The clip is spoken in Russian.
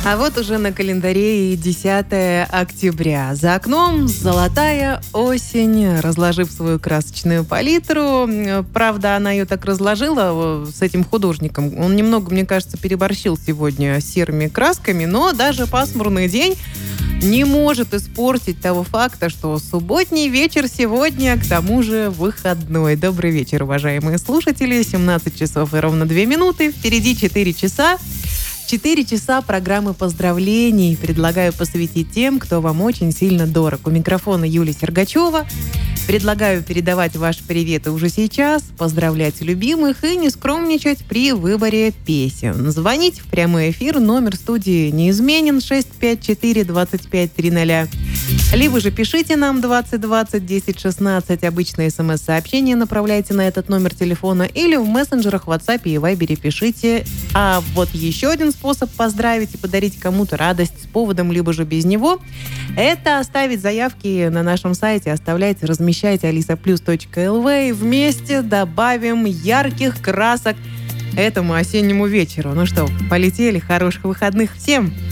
А вот уже на календаре и 10 октября. За окном золотая осень, разложив свою красочную палитру. Правда, она ее так разложила с этим художником. Он немного, мне кажется, переборщил сегодня с серыми красками, но даже пасмурный день не может испортить того факта, что субботний вечер сегодня, к тому же, выходной. Добрый вечер, уважаемые слушатели. 17 часов и ровно 2 минуты. Впереди 4 часа. 4 часа программы поздравлений предлагаю посвятить тем, кто вам очень сильно дорог. У микрофона Юлия Сергачева. Предлагаю передавать ваши приветы уже сейчас, поздравлять любимых и не скромничать при выборе песен. Звонить в прямой эфир, номер студии неизменен 654-2530. Либо же пишите нам 2020-1016, обычное смс-сообщение направляйте на этот номер телефона или в мессенджерах, WhatsApp и Viber пишите. А вот еще один способ поздравить и подарить кому-то радость с поводом, либо же без него, это оставить заявки на нашем сайте, оставляйте, размещайте alisaplus.lv, и вместе добавим ярких красок этому осеннему вечеру. Ну что, полетели, хороших выходных всем!